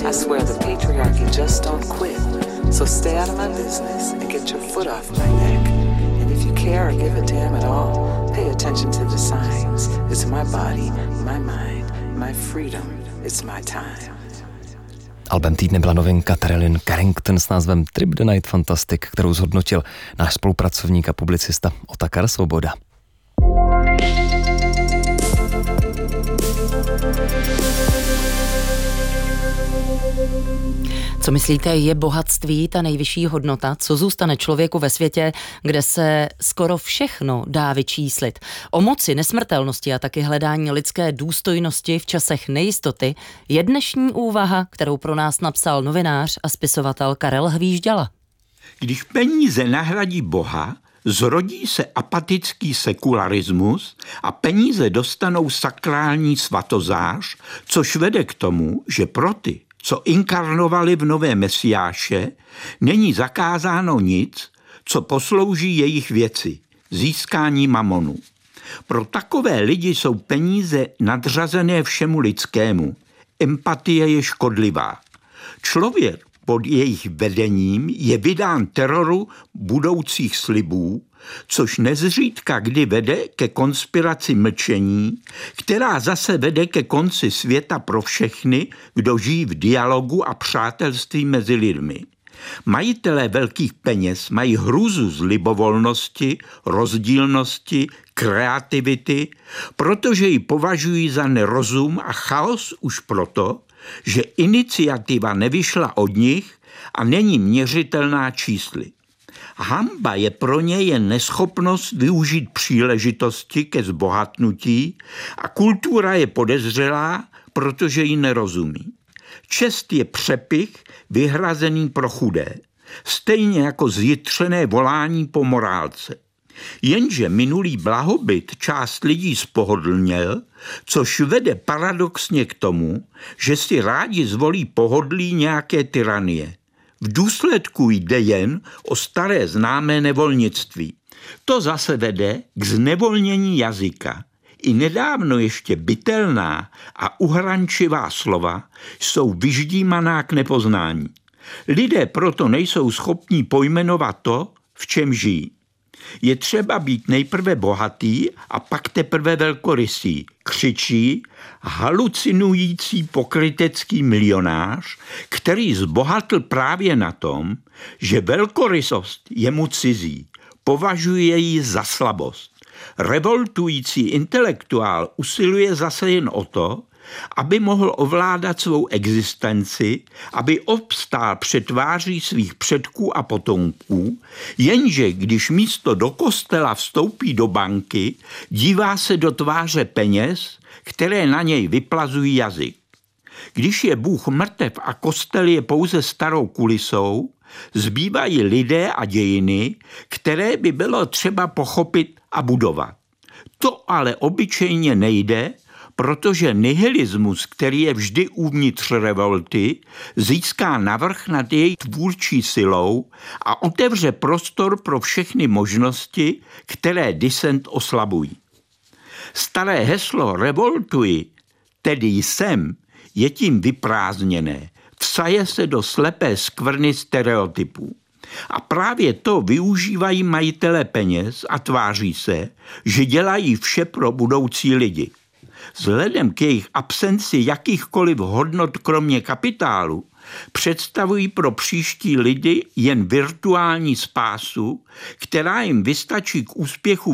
I swear the patriarchy just don't quit. So stay out of my business and get your foot off my neck. And if you care or give a damn at all, pay attention to the signs. It's my body, my mind, my freedom. It's my time. Albem týdne byla novinka Terelyn Carrington s názvem Trip the Night Fantastic, kterou zhodnotil náš spolupracovník a publicista Otakar Svoboda. Co myslíte, je bohatství ta nejvyšší hodnota? Co zůstane člověku ve světě, kde se skoro všechno dá vyčíslit? O moci, nesmrtelnosti a taky hledání lidské důstojnosti v časech nejistoty je dnešní úvaha, kterou pro nás napsal novinář a spisovatel Karel Hvížďala. Když peníze nahradí Boha, zrodí se apatický sekularismus a peníze dostanou sakrální svatozář, což vede k tomu, že pro ty, co inkarnovali v nové Mesiáše, není zakázáno nic, co poslouží jejich věci, získání mamonu. Pro takové lidi jsou peníze nadřazené všemu lidskému. Empatie je škodlivá. Člověk pod jejich vedením je vydán teroru budoucích slibů, což nezřídka kdy vede ke konspiraci mlčení, která zase vede ke konci světa pro všechny, kdo žijí v dialogu a přátelství mezi lidmi. Majitelé velkých peněz mají hrůzu z libovolnosti, rozdílnosti, kreativity, protože ji považují za nerozum a chaos už proto, že iniciativa nevyšla od nich a není měřitelná čísly. Hanba je pro ně jen neschopnost využít příležitosti ke zbohatnutí a kultura je podezřelá, protože ji nerozumí. Čest je přepich vyhrazený pro chudé, stejně jako zjitřené volání po morálce. Jenže minulý blahobyt část lidí spohodlněl, což vede paradoxně k tomu, že si rádi zvolí pohodlí nějaké tyranie. V důsledku jde jen o staré známé nevolnictví. To zase vede k znevolnění jazyka. I nedávno ještě bytelná a uhrančivá slova jsou vyždímaná k nepoznání. Lidé proto nejsou schopní pojmenovat to, v čem žijí. Je třeba být nejprve bohatý a pak teprve velkorysý, křičí halucinující pokrytecký milionář, který zbohatl právě na tom, že velkorysost je mu cizí, považuje ji za slabost. Revoltující intelektuál usiluje zase jen o to, aby mohl ovládat svou existenci, aby obstál před tváří svých předků a potomků, jenže když místo do kostela vstoupí do banky, dívá se do tváře peněz, které na něj vyplazují jazyk. Když je Bůh mrtev a kostel je pouze starou kulisou, zbývají lidé a dějiny, které by bylo třeba pochopit a budovat. To ale obyčejně nejde, protože nihilismus, který je vždy uvnitř revolty, získá navrch nad její tvůrčí silou a otevře prostor pro všechny možnosti, které disent oslabují. Staré heslo revoltuji, tedy jsem, je tím vyprázdněné, vsaje se do slepé skvrny stereotypů. A právě to využívají majitelé peněz a tváří se, že dělají vše pro budoucí lidi. Vzhledem k jejich absenci jakýchkoliv hodnot kromě kapitálu, představují pro příští lidi jen virtuální spásu, která jim vystačí k úspěchu